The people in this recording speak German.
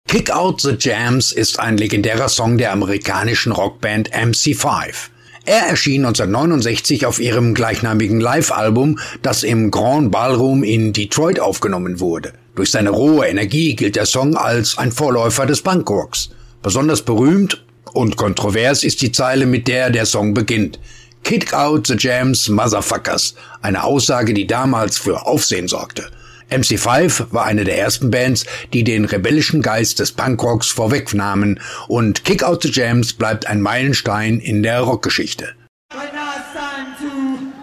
Kick Out the Jams ist ein legendärer Song der amerikanischen Rockband MC5. Er erschien 1969 auf ihrem gleichnamigen Live-Album, das im Grand Ballroom in Detroit aufgenommen wurde. Durch seine rohe Energie gilt der Song als ein Vorläufer des Punkrocks. Besonders berühmt und kontrovers ist die Zeile, mit der der Song beginnt. Kick out the jams, motherfuckers. Eine Aussage, die damals für Aufsehen sorgte. MC5 war eine der ersten Bands, die den rebellischen Geist des Punkrocks vorwegnahmen, und Kick Out the Jams bleibt ein Meilenstein in der Rockgeschichte.